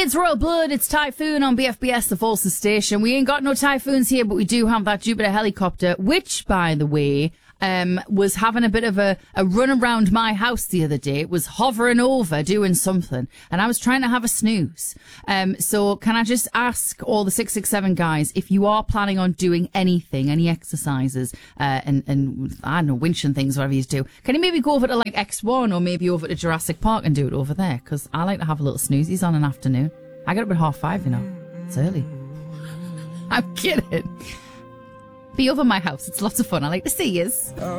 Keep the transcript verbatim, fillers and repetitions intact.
It's Royal Blood, it's Typhoon on B F B S, the Folsom Station. We ain't got no typhoons here, but we do have that Jupiter helicopter, which, by the way, um, was having a bit of a, a run around my house the other day. It was hovering over, doing something, and I was trying to have a snooze. Um, so can I just ask all the six six seven guys, if you are planning on doing anything, any exercises, uh, and, and, I don't know, winching things, whatever you do, can you maybe go over to like X one or maybe over to Jurassic Park and do it over there? Because I like to have a little snoozies on an afternoon. I get up at half five, you know. It's early. I'm kidding. Be over my house. It's lots of fun. I like to see yous.